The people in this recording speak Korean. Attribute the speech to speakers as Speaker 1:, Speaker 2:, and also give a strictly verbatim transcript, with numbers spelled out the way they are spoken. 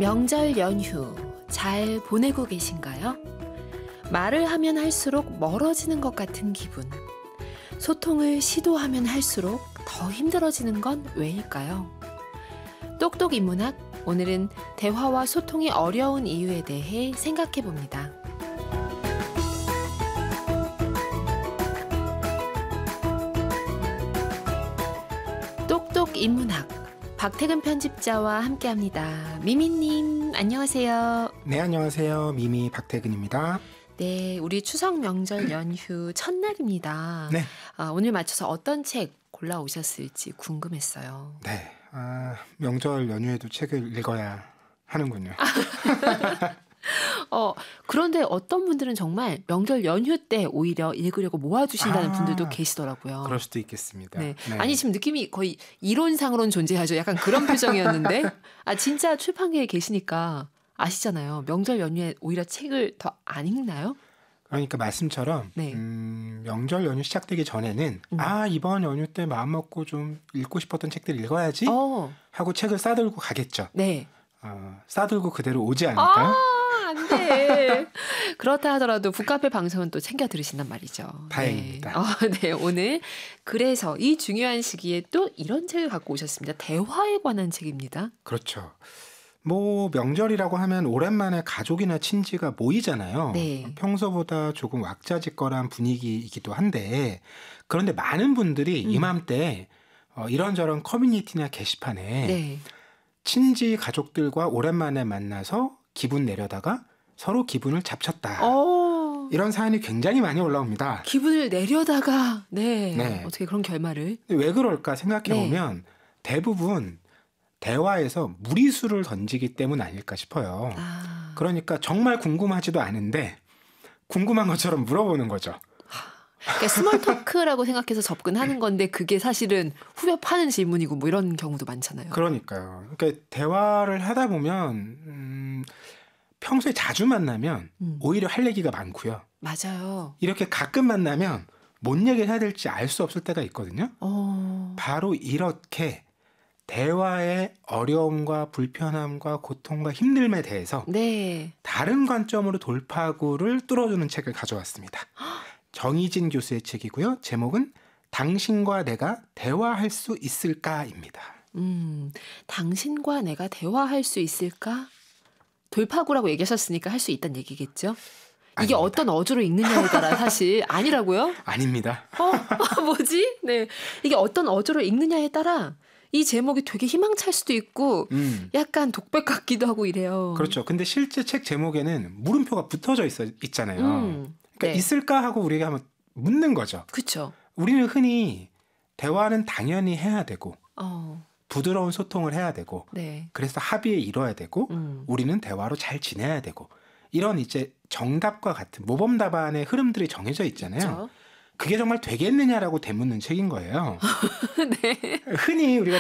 Speaker 1: 명절 연휴 잘 보내고 계신가요? 말을 하면 할수록 멀어지는 것 같은 기분. 소통을 시도하면 할수록 더 힘들어지는 건 왜일까요? 똑똑 인문학, 오늘은 대화와 소통이 어려운 이유에 대해 생각해 봅니다. 똑똑 인문학, 박태근 편집자와 함께합니다. 미미님, 안녕하세요.
Speaker 2: 네, 안녕하세요. 미미 박태근입니다.
Speaker 1: 네, 우리 추석 명절 연휴 첫날입니다.
Speaker 2: 네.
Speaker 1: 아, 오늘 맞춰서 어떤 책 골라오셨을지 궁금했어요.
Speaker 2: 네, 아, 명절 연휴에도 책을 읽어야 하는군요.
Speaker 1: 어, 그런데 어떤 분들은 정말 명절 연휴 때 오히려 읽으려고 모아두신다는
Speaker 2: 아,
Speaker 1: 분들도 계시더라고요.
Speaker 2: 그럴 수도 있겠습니다.
Speaker 1: 네.
Speaker 2: 네.
Speaker 1: 아니, 지금 느낌이 거의 이론상으로는 존재하죠. 약간 그런 표정이었는데 아, 진짜 출판계에 계시니까 아시잖아요. 명절 연휴에 오히려 책을 더 안 읽나요?
Speaker 2: 그러니까 말씀처럼
Speaker 1: 네.
Speaker 2: 음, 명절 연휴 시작되기 전에는
Speaker 1: 음.
Speaker 2: 아, 이번 연휴 때 마음 먹고 좀 읽고 싶었던 책들 읽어야지
Speaker 1: 어,
Speaker 2: 하고 책을 싸들고 가겠죠.
Speaker 1: 네.
Speaker 2: 어, 싸들고 그대로 오지 않을까요?
Speaker 1: 아, 안 돼. 그렇다 하더라도 북카페 방송은 또 챙겨 들으신단 말이죠.
Speaker 2: 다행입니다.
Speaker 1: 네. 어, 네, 오늘 그래서 이 중요한 시기에 또 이런 책을 갖고 오셨습니다. 대화에 관한 책입니다.
Speaker 2: 그렇죠. 뭐 명절이라고 하면 오랜만에 가족이나 친지가 모이잖아요.
Speaker 1: 네.
Speaker 2: 평소보다 조금 왁자지껄한 분위기이기도 한데 그런데 많은 분들이
Speaker 1: 음.
Speaker 2: 이맘때 어, 이런저런 커뮤니티나 게시판에
Speaker 1: 네.
Speaker 2: 친지 가족들과 오랜만에 만나서 기분 내려다가 서로 기분을 잡쳤다.
Speaker 1: 어,
Speaker 2: 이런 사연이 굉장히 많이 올라옵니다.
Speaker 1: 기분을 내려다가 네.
Speaker 2: 네.
Speaker 1: 어떻게 그런 결말을?
Speaker 2: 근데 왜 그럴까 생각해보면
Speaker 1: 네.
Speaker 2: 대부분 대화에서 무리수를 던지기 때문 아닐까 싶어요.
Speaker 1: 아,
Speaker 2: 그러니까 정말 궁금하지도 않은데 궁금한 것처럼 물어보는 거죠.
Speaker 1: 그러니까 스몰 토크라고 생각해서 접근하는 건데 그게 사실은 후벼 파는 질문이고 뭐 이런 경우도 많잖아요.
Speaker 2: 그러니까요. 그러니까 대화를 하다 보면 음, 평소에 자주 만나면
Speaker 1: 음.
Speaker 2: 오히려 할 얘기가 많고요.
Speaker 1: 맞아요.
Speaker 2: 이렇게 가끔 만나면 뭔 얘기를 해야 될지 알 수 없을 때가 있거든요.
Speaker 1: 어,
Speaker 2: 바로 이렇게 대화의 어려움과 불편함과 고통과 힘듦에 대해서
Speaker 1: 네.
Speaker 2: 다른 관점으로 돌파구를 뚫어주는 책을 가져왔습니다. 정희진 교수의 책이고요. 제목은 당신과 내가 대화할 수 있을까입니다.
Speaker 1: 음, 당신과 내가 대화할 수 있을까? 돌파구라고 얘기하셨으니까 할 수 있다는 얘기겠죠? 이게
Speaker 2: 아닙니다.
Speaker 1: 어떤 어조로 읽느냐에 따라 사실 아니라고요?
Speaker 2: 아닙니다.
Speaker 1: 어, 뭐지? 네. 이게 어떤 어조로 읽느냐에 따라 이 제목이 되게 희망찰 수도 있고
Speaker 2: 음,
Speaker 1: 약간 독백 같기도 하고 이래요.
Speaker 2: 그렇죠. 근데 실제 책 제목에는 물음표가 붙어져 있어, 있잖아요.
Speaker 1: 음,
Speaker 2: 그러니까
Speaker 1: 네.
Speaker 2: 있을까 하고 우리가 한번 묻는 거죠.
Speaker 1: 그렇죠.
Speaker 2: 우리는 흔히 대화는 당연히 해야 되고
Speaker 1: 어,
Speaker 2: 부드러운 소통을 해야 되고
Speaker 1: 네.
Speaker 2: 그래서 합의에 이뤄야 되고
Speaker 1: 음,
Speaker 2: 우리는 대화로 잘 지내야 되고 이런 이제 정답과 같은 모범 답안의 흐름들이 정해져 있잖아요.
Speaker 1: 그렇죠.
Speaker 2: 그게 정말 되겠느냐라고 되묻는 책인 거예요.
Speaker 1: 네.
Speaker 2: 흔히 우리가